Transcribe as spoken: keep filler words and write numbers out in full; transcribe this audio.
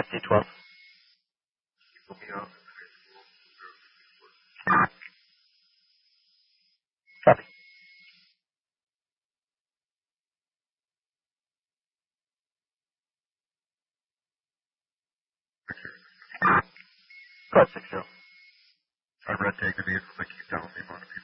fifty twelve. Put me up. Copy. Code six zero. I red tag the vehicle. I keep telling me about it.